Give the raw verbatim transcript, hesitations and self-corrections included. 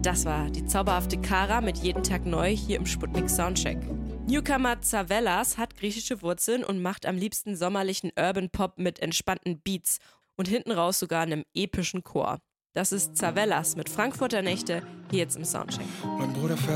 Das war die zauberhafte Kara mit Jeden Tag neu hier im Sputnik Soundcheck. Newcomer Zavellas hat griechische Wurzeln und macht am liebsten sommerlichen Urban Pop mit entspannten Beats und hinten raus sogar einem epischen Chor. Das ist Zavellas mit Frankfurter Nächte hier jetzt im Soundcheck. Mein Bruder